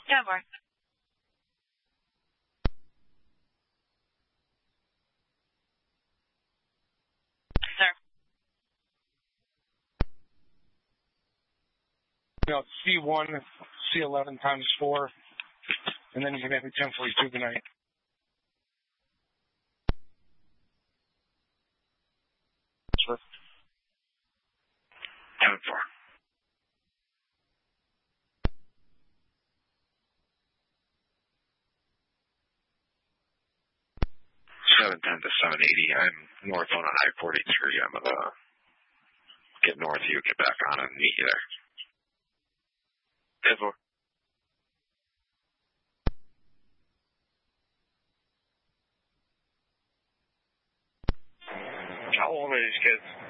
Denver. Sir. C1, C11 times 4, and then you can have me 1042 tonight. Sure. 10-4. 710 to 780. I'm north on I-43. I'm going to get north of you, get back on and meet you there. 10-4. How old are these kids?